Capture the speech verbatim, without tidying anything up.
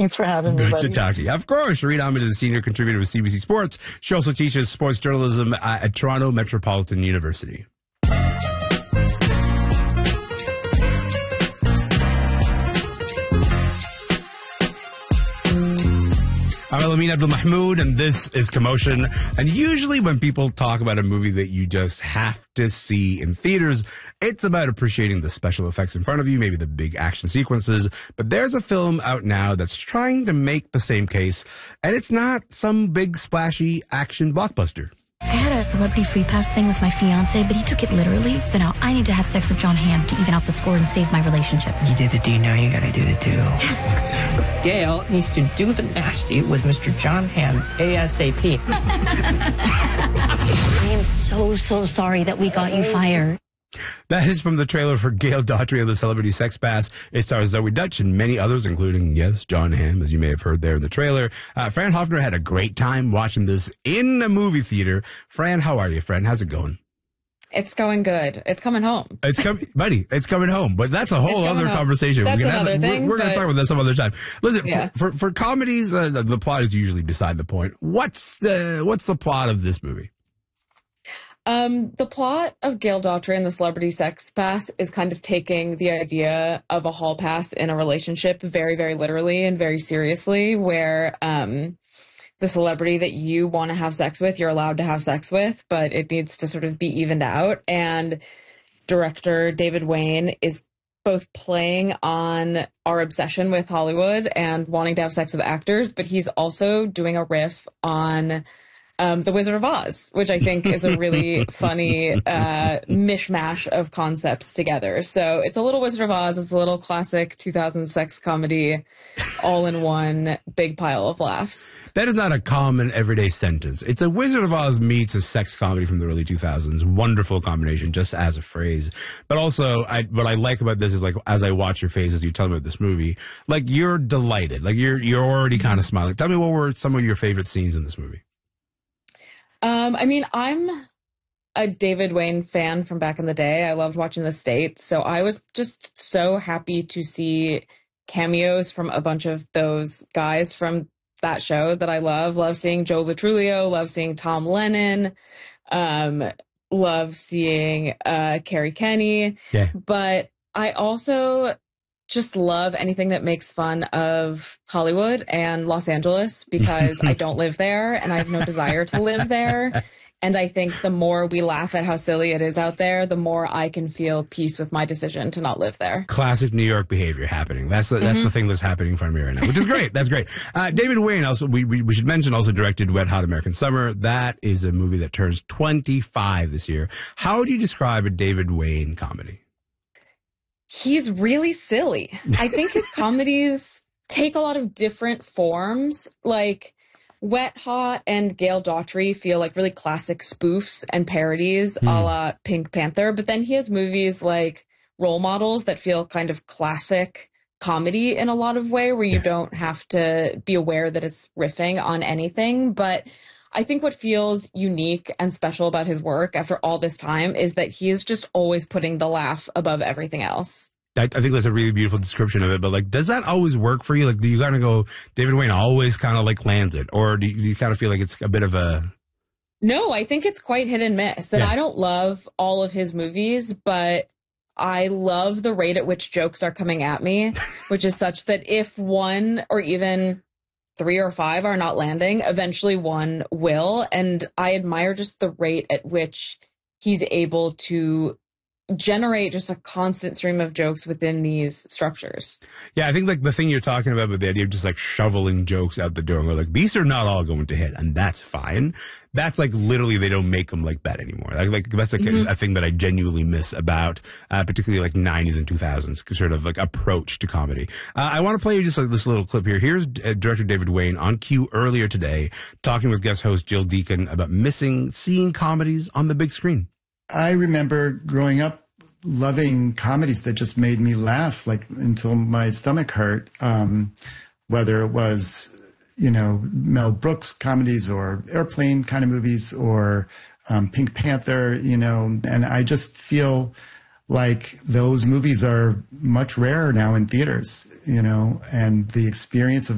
Thanks for having me, Good buddy. to talk to you. Of course, Shereen Ahmed is a senior contributor with C B C Sports. She also teaches sports journalism at Toronto Metropolitan University. I'm Amin Abdul Mahmoud, and this is Commotion. And usually when people talk about a movie that you just have to see in theaters, it's about appreciating the special effects in front of you, maybe the big action sequences. But there's a film out now that's trying to make the same case, and it's not some big splashy action blockbuster. I had a celebrity free pass thing with my fiance, but he took it literally. So now I need to have sex with John Hamm to even out the score and save my relationship. You did the do, now you gotta do the do. Yes. Gail needs to do the nasty with Mister John Hamm ASAP. I am so, so sorry that we got you fired. That is from the trailer for Gail Daughtry of the Celebrity Sex Pass. It stars Zoe Dutch and many others, including, yes, John Hamm, as you may have heard there in the trailer. Uh, Fran Hoffner had a great time watching this in a movie theater. Fran, how are you, friend? How's it going? It's going good. It's coming home. It's coming, buddy. It's coming home, but that's a whole other home. conversation. That's we another have, thing. We're, we're going to talk about that some other time. Listen, yeah. for, for for comedies, uh, the plot is usually beside the point. What's the what's the plot of this movie? Um, the plot of Gail Daughtry and the Celebrity Sex Pass is kind of taking the idea of a hall pass in a relationship very, very literally and very seriously, where um, the celebrity that you want to have sex with, you're allowed to have sex with, but it needs to sort of be evened out. And director David Wain is both playing on our obsession with Hollywood and wanting to have sex with actors, but he's also doing a riff on Um, The Wizard of Oz, which I think is a really funny uh, mishmash of concepts together. So it's a little Wizard of Oz. It's a little classic two thousands sex comedy, all in one big pile of laughs. That is not a common everyday sentence. It's a Wizard of Oz meets a sex comedy from the early two thousands. Wonderful combination, just as a phrase. But also, I, what I like about this is, like, as I watch your face as you tell me about this movie, like, you're delighted. Like, you're you're already kind of smiling. Tell me, what were some of your favorite scenes in this movie? Um, I mean, I'm a David Wain fan from back in the day. I loved watching The State. So I was just so happy to see cameos from a bunch of those guys from that show that I love. Love seeing Joe Latrulio, love seeing Tom Lennon, um, love seeing uh, Carrie Kenny. Yeah. But I also just love anything that makes fun of Hollywood and Los Angeles, because I don't live there and I have no desire to live there. And I think the more we laugh at how silly it is out there, the more I can feel peace with my decision to not live there. Classic New York behavior happening. That's the, that's mm-hmm. the thing that's happening in front of me right now, which is great. That's great. Uh, David Wain also, we, we, we should mention, also directed Wet Hot American Summer. That is a movie that turns twenty-five this year. How would you describe a David Wain comedy? He's really silly. I think his comedies take a lot of different forms. Like Wet Hot and Gail Daughtry feel like really classic spoofs and parodies mm. a la Pink Panther. But then he has movies like Role Models that feel kind of classic comedy in a lot of way, where you yeah. don't have to be aware that it's riffing on anything. But I think what feels unique and special about his work after all this time is that he is just always putting the laugh above everything else. I, I think that's a really beautiful description of it. But, like, does that always work for you? Like, do you kind of go, David Wain always kind of, like, lands it? Or do you, do you kind of feel like it's a bit of a... No, I think it's quite hit and miss. And yeah. I don't love all of his movies, but I love the rate at which jokes are coming at me, which is such that if one or even three or five are not landing, eventually one will. And I admire just the rate at which he's able to generate just a constant stream of jokes within these structures. Yeah, I think, like, the thing you're talking about with the idea of just, like, shoveling jokes out the door and go, like, these are not all going to hit, and that's fine. That's, like, literally they don't make them like that anymore. Like, like that's, like, mm-hmm. a, a thing that I genuinely miss about uh, particularly, like, nineties and two thousands sort of, like, approach to comedy. Uh, I want to play you just, like, this little clip here. Here's uh, director David Wain on cue earlier today talking with guest host Jill Deacon about missing seeing comedies on the big screen. I remember growing up loving comedies that just made me laugh, like, until my stomach hurt, um, whether it was, you know, Mel Brooks comedies or Airplane kind of movies or um, Pink Panther, you know, and I just feel like those movies are much rarer now in theaters, you know, and the experience of